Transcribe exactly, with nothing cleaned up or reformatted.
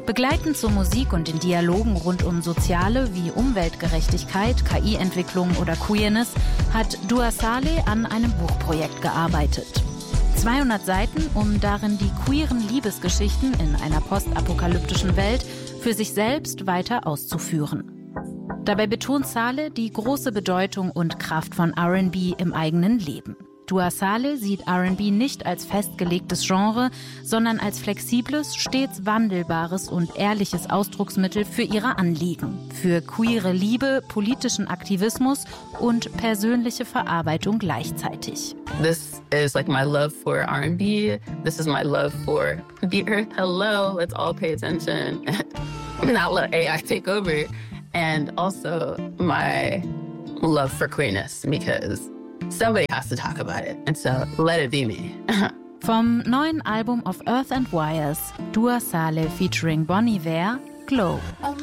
Begleitend zur Musik und den Dialogen rund um soziale wie Umweltgerechtigkeit, K I-Entwicklung oder Queerness hat Dua Saleh an einem Buchprojekt gearbeitet. zweihundert Seiten, um darin die queeren Liebesgeschichten in einer postapokalyptischen Welt für sich selbst weiter auszuführen. Dabei betont Saleh die große Bedeutung und Kraft von R and B im eigenen Leben. Dua Saleh sieht R and B nicht als festgelegtes Genre, sondern als flexibles, stets wandelbares und ehrliches Ausdrucksmittel für ihre Anliegen, für queere Liebe, politischen Aktivismus und persönliche Verarbeitung gleichzeitig. This is like my love for R and B. This is my love for the earth. Hello, let's all pay attention and not let A I take over. And also my love for queerness, because somebody has to talk about it. And so let it be me. Vom neuen Album of Earth and Wires, Dua Saleh featuring Bon Iver, Glow.